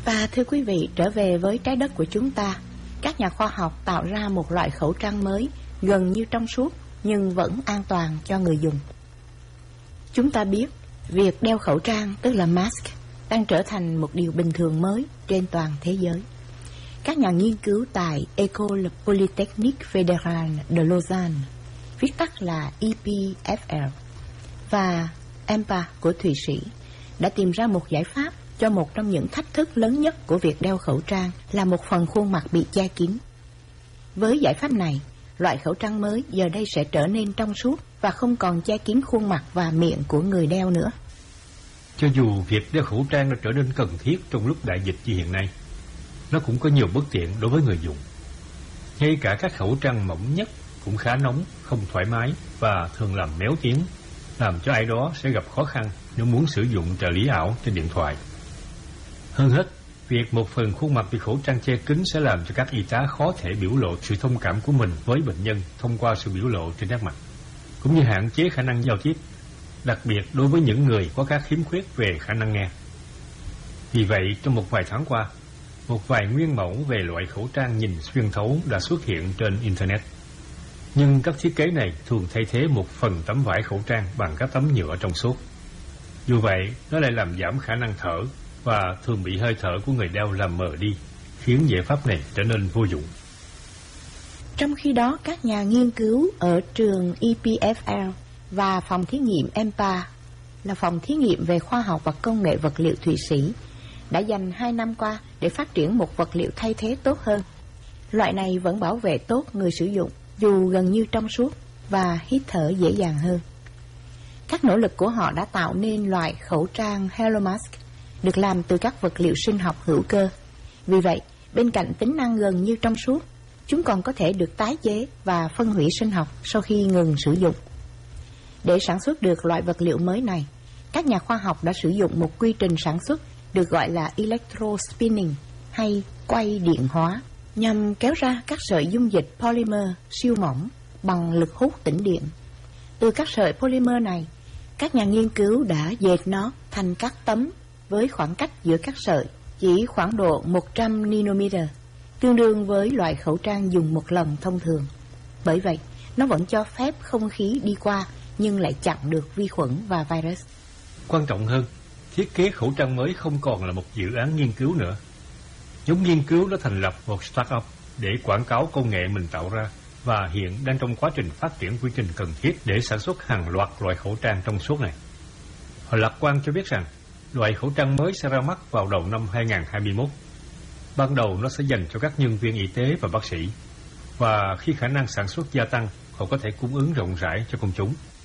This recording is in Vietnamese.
Và thưa quý vị, trở về với trái đất của chúng ta, các nhà khoa học tạo ra một loại khẩu trang mới gần như trong suốt nhưng vẫn an toàn cho người dùng. Chúng ta biết việc đeo khẩu trang, tức là mask, đang trở thành một điều bình thường mới trên toàn thế giới. Các nhà nghiên cứu tại École Polytechnique Fédérale de Lausanne, viết tắt là EPFL, và EMPA của Thụy Sĩ đã tìm ra một giải pháp cho một trong những thách thức lớn nhất của việc đeo khẩu trang là một phần khuôn mặt bị che kín. Với giải pháp này, loại khẩu trang mới giờ đây sẽ trở nên trong suốt và không còn che kín khuôn mặt và miệng của người đeo nữa. Cho dù việc đeo khẩu trang đã trở nên cần thiết trong lúc đại dịch như hiện nay, nó cũng có nhiều bất tiện đối với người dùng. Ngay cả các khẩu trang mỏng nhất cũng khá nóng, không thoải mái và thường làm méo tiếng, làm cho ai đó sẽ gặp khó khăn nếu muốn sử dụng trợ lý ảo trên điện thoại. Hơn hết, việc một phần khuôn mặt bị khẩu trang che kín sẽ làm cho các y tá khó thể biểu lộ sự thông cảm của mình với bệnh nhân thông qua sự biểu lộ trên nét mặt, cũng như hạn chế khả năng giao tiếp, đặc biệt đối với những người có các khiếm khuyết về khả năng nghe. Vì vậy, trong một vài tháng qua, một vài nguyên mẫu về loại khẩu trang nhìn xuyên thấu đã xuất hiện trên Internet. Nhưng các thiết kế này thường thay thế một phần tấm vải khẩu trang bằng các tấm nhựa trong suốt. Dù vậy, nó lại làm giảm khả năng thở và thường bị hơi thở của người đeo làm mờ đi, khiến giải pháp này trở nên vô dụng. Trong khi đó, các nhà nghiên cứu ở trường EPFL và phòng thí nghiệm EMPA, là phòng thí nghiệm về khoa học và công nghệ vật liệu Thụy Sĩ, đã dành 2 năm qua để phát triển một vật liệu thay thế tốt hơn. Loại này vẫn bảo vệ tốt người sử dụng, dù gần như trong suốt và hít thở dễ dàng hơn. Các nỗ lực của họ đã tạo nên loại khẩu trang Hello Mask được làm từ các vật liệu sinh học hữu cơ. Vì vậy, bên cạnh tính năng gần như trong suốt, chúng còn có thể được tái chế và phân hủy sinh học sau khi ngừng sử dụng. Để sản xuất được loại vật liệu mới này, các nhà khoa học đã sử dụng một quy trình sản xuất được gọi là electrospinning hay quay điện hóa, nhằm kéo ra các sợi dung dịch polymer siêu mỏng bằng lực hút tĩnh điện. Từ các sợi polymer này, các nhà nghiên cứu đã dệt nó thành các tấm với khoảng cách giữa các sợi chỉ khoảng độ 100 nanometer, tương đương với loại khẩu trang dùng một lần thông thường. Bởi vậy, nó vẫn cho phép không khí đi qua nhưng lại chặn được vi khuẩn và virus. Quan trọng hơn, thiết kế khẩu trang mới không còn là một dự án nghiên cứu nữa. Nhóm nghiên cứu đã thành lập một startup để quảng cáo công nghệ mình tạo ra và hiện đang trong quá trình phát triển quy trình cần thiết để sản xuất hàng loạt loại khẩu trang trong suốt này. Họ lạc quan cho biết rằng loại khẩu trang mới sẽ ra mắt vào đầu năm 2021. Ban đầu nó sẽ dành cho các nhân viên y tế và bác sĩ, và khi khả năng sản xuất gia tăng, họ có thể cung ứng rộng rãi cho công chúng.